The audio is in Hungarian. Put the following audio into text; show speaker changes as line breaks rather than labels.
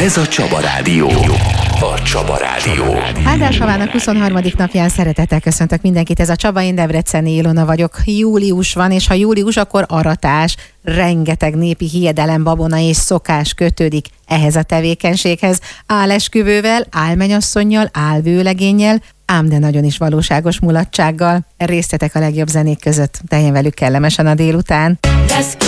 Ez a Csaba Rádió. A Csaba Rádió.
Áldás havának 23. napján szeretettel köszöntök mindenkit. Ez a Csaba, én Debreceni Ilona vagyok. Július van, és ha július, akkor aratás. Rengeteg népi hiedelem, babona és szokás kötődik ehhez a tevékenységhez. Álesküvővel, álmenyasszonnyal, álvőlegénnyel, ám de nagyon is valóságos mulatsággal. Részletek a legjobb zenék között. Teljen velük kellemesen a délután.